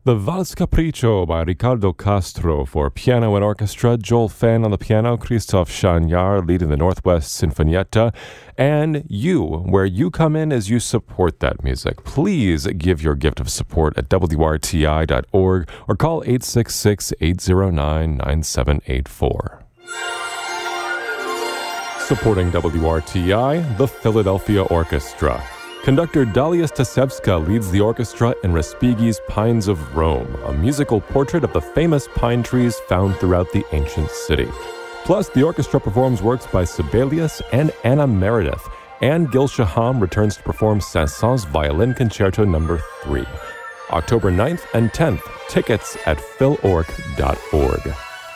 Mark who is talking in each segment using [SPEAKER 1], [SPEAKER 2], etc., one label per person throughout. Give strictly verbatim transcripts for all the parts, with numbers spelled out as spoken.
[SPEAKER 1] The Vals Capriccio by Ricardo Castro for piano and orchestra, Joel Fenn on the piano, Christoph Chagnard leading the Northwest Sinfonietta, and you, where you come in as you support that music. Please give your gift of support at W R T I dot org or call eight six six, eight zero nine, nine seven eight four. Supporting W R T I, the Philadelphia Orchestra. Conductor Dalia Stasevska leads the orchestra in Respighi's Pines of Rome, a musical portrait of the famous pine trees found throughout the ancient city. Plus, the orchestra performs works by Sibelius and Anna Meredith, and Gil Shaham returns to perform Saint-Saëns Violin Concerto number three. October ninth and tenth, tickets at phil orc dot org.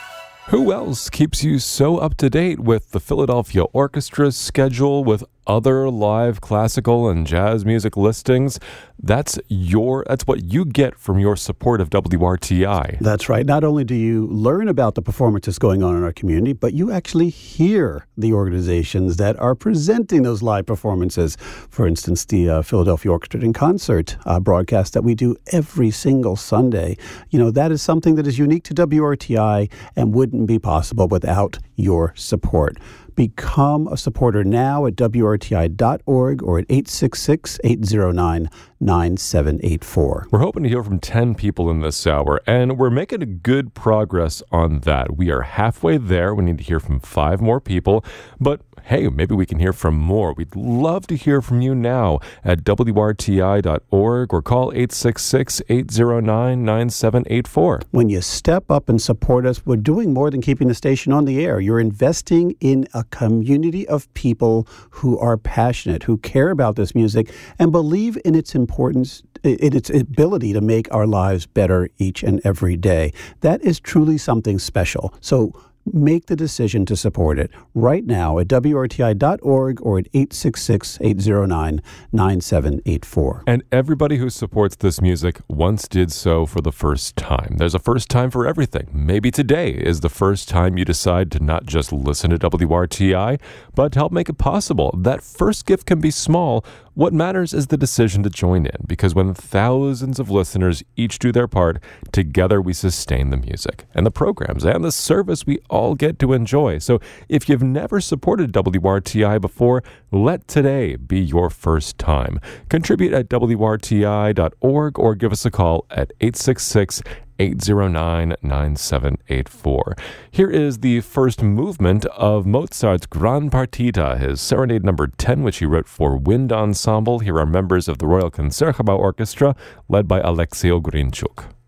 [SPEAKER 1] Who else keeps you so up to date with the Philadelphia Orchestra's schedule, with other live classical and jazz music listings? That's your that's what you get from your support of W R T I.
[SPEAKER 2] That's right. Not only do you learn about the performances going on in our community, but you actually hear the organizations that are presenting those live performances. For instance, the uh, Philadelphia Orchestra in Concert uh, broadcast that we do every single Sunday. You know, that is something that is unique to W R T I and wouldn't be possible without your support. Become a supporter now at W R T I dot org or at eight six six, eight zero nine, nine seven eight four.
[SPEAKER 1] We're hoping to hear from ten people in this hour, and we're making good progress on that. We are halfway there. We need to hear from five more people, but hey, maybe we can hear from more. We'd love to hear from you now at W R T I dot org or call eight six six, eight zero nine, nine seven eight four.
[SPEAKER 2] When you step up and support us, we're doing more than keeping the station on the air. You're investing in a community of people who are passionate, who care about this music, and believe in its importance, in its ability to make our lives better each and every day. That is truly something special. So make the decision to support it right now at W R T I dot org or at eight six six, eight zero nine, nine seven eight four.
[SPEAKER 1] And everybody who supports this music once did so for the first time. There's a first time for everything. Maybe today is the first time you decide to not just listen to W R T I, but help make it possible. That first gift can be small. What matters is the decision to join in, because when thousands of listeners each do their part, together we sustain the music and the programs and the service we all get to enjoy. So if you've never supported W R T I before, let today be your first time. Contribute at W R T I dot org or give us a call at eight six six, eight zero nine, nine seven eight four. Here is the first movement of Mozart's Gran Partita, his Serenade number ten, which he wrote for wind ensemble. Here are members of the Royal Concertgebouw Orchestra, led by Alexei Ogrinchuk.